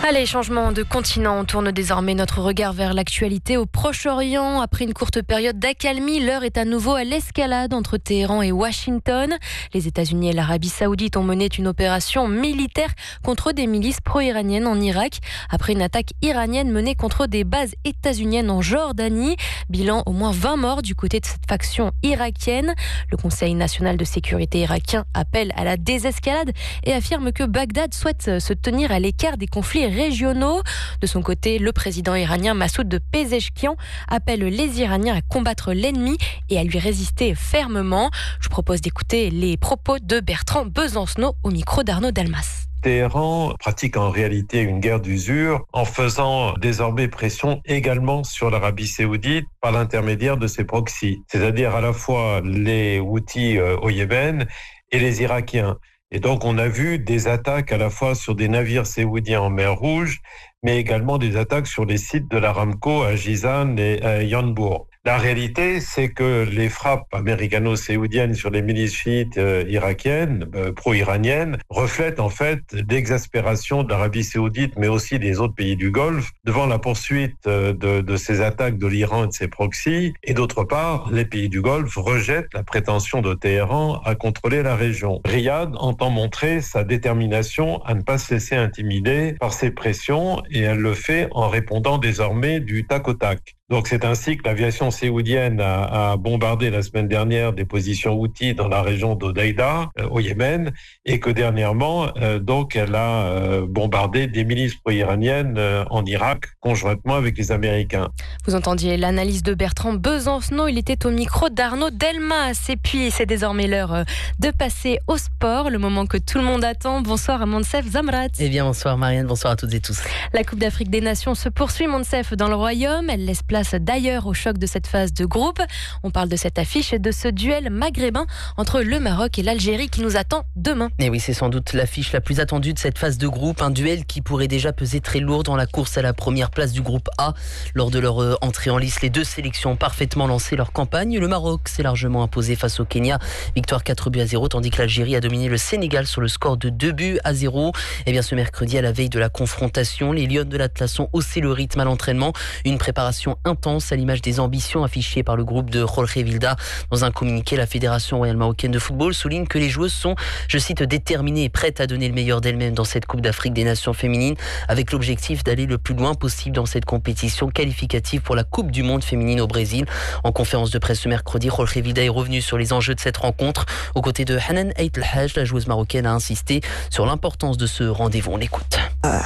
Allez, changement de continent. On tourne désormais notre regard vers l'actualité au Proche-Orient. Après une courte période d'accalmie, l'heure est à nouveau à l'escalade entre Téhéran et Washington. Les États-Unis et l'Arabie Saoudite ont mené une opération militaire contre des milices pro-iraniennes en Irak. Après une attaque iranienne menée contre des bases états-uniennes en Jordanie. Bilan, au moins 20 morts du côté de cette faction irakienne. Le Conseil national de sécurité irakien appelle à la désescalade et affirme que Bagdad souhaite se tenir à l'écart des conflits régionaux. De son côté, le président iranien Massoud Pezeshkian appelle les Iraniens à combattre l'ennemi et à lui résister fermement. Je vous propose d'écouter les propos de Bertrand Besancenot au micro d'Arnaud Dalmas. Téhéran pratique en réalité une guerre d'usure en faisant désormais pression également sur l'Arabie Saoudite par l'intermédiaire de ses proxys, c'est-à-dire à la fois les Houthis au Yémen et les Irakiens. Et donc, on a vu des attaques à la fois sur des navires saoudiens en mer Rouge, mais également des attaques sur les sites de l'Aramco à Jizan et à Yanbourg. La réalité, c'est que les frappes américano-saoudiennes sur les milices chiites irakiennes, pro-iraniennes, reflètent en fait l'exaspération de l'Arabie saoudite, mais aussi des autres pays du Golfe, devant la poursuite de ces attaques de l'Iran et de ses proxys. Et d'autre part, les pays du Golfe rejettent la prétention de Téhéran à contrôler la région. Riyad entend montrer sa détermination à ne pas se laisser intimider par ces pressions, et elle le fait en répondant désormais du tac au tac. Donc c'est ainsi que l'aviation saoudienne a bombardé la semaine dernière des positions Houthis dans la région d'Hodeïda, au Yémen, et que dernièrement, donc elle a bombardé des milices pro-iraniennes en Irak, conjointement avec les Américains. Vous entendiez l'analyse de Bertrand Besancenot, il était au micro d'Arnaud Delmas. Et puis c'est désormais l'heure de passer au sport, le moment que tout le monde attend. Bonsoir à Monsef Zamrat. Eh bien bonsoir Marianne, bonsoir à toutes et tous. La Coupe d'Afrique des Nations se poursuit, Monsef, dans le Royaume. Elle laisse place d'ailleurs au choc de cette phase de groupe. On parle de cette affiche et de ce duel maghrébin entre le Maroc et l'Algérie qui nous attend demain. Et oui, c'est sans doute l'affiche la plus attendue de cette phase de groupe. Un duel qui pourrait déjà peser très lourd dans la course à la première place du groupe A. Lors de leur entrée en lice, les deux sélections ont parfaitement lancé leur campagne. Le Maroc s'est largement imposé face au Kenya. Victoire 4-0, tandis que l'Algérie a dominé le Sénégal sur le score de 2-0. Et bien ce mercredi, à la veille de la confrontation, les Lions de l'Atlas ont haussé le rythme à l'entraînement. Une préparation intense à l'image des ambitions affichées par le groupe de Jorge Vilda. Dans un communiqué, la Fédération royale marocaine de football souligne que les joueuses sont, je cite, déterminées et prêtes à donner le meilleur d'elles-mêmes dans cette Coupe d'Afrique des Nations féminines, avec l'objectif d'aller le plus loin possible dans cette compétition qualificative pour la Coupe du Monde féminine au Brésil. En conférence de presse ce mercredi, Jorge Vilda est revenu sur les enjeux de cette rencontre. Aux côtés de Hanan Ait El Haj, la joueuse marocaine a insisté sur l'importance de ce rendez-vous. On l'écoute.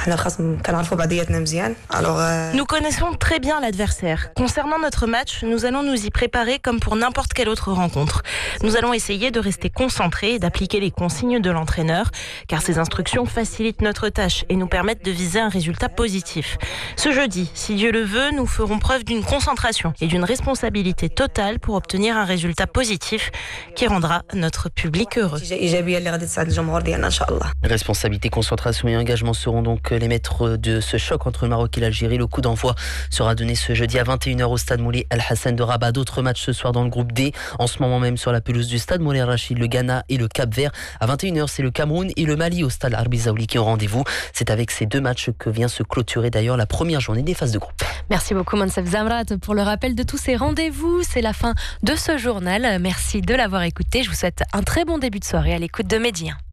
Nous connaissons très bien l'adversaire. Concernant notre match, nous allons nous y préparer comme pour n'importe quelle autre rencontre. Nous allons essayer de rester concentrés et d'appliquer les consignes de l'entraîneur, car ces instructions facilitent notre tâche et nous permettent de viser un résultat positif. Ce jeudi, si Dieu le veut, nous ferons preuve d'une concentration et d'une responsabilité totale pour obtenir un résultat positif qui rendra notre public heureux. Responsabilité, concentration et engagement seront donc les maîtres de ce choc entre le Maroc et l'Algérie. Le coup d'envoi sera donné ce jeudi à 21h au stade Moulay Al-Hassan de Rabat. D'autres matchs ce soir dans le groupe D. En ce moment même sur la pelouse du stade Moulay Rachid, le Ghana et le Cap-Vert. À 21h, c'est le Cameroun et le Mali au stade Arbi Zaouli qui ont rendez-vous. C'est avec ces deux matchs que vient se clôturer d'ailleurs la première journée des phases de groupe. Merci beaucoup Monsef Zamrat pour le rappel de tous ces rendez-vous. C'est la fin de ce journal. Merci de l'avoir écouté. Je vous souhaite un très bon début de soirée à l'écoute de Média.